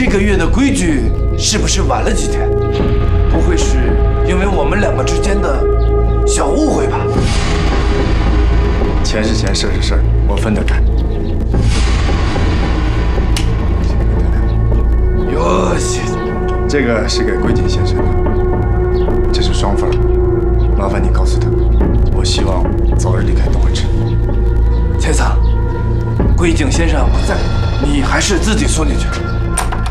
这个月的规矩是不是晚了几天？不会是因为我们两个之间的小误会吧？ 钱是钱，事是事儿，我分得开。 哟西， 这个是给桂锦先生的，这是双份，麻烦你告诉他，我希望早日离开东海池。 千桑，桂井先生不在，你还是自己送进去。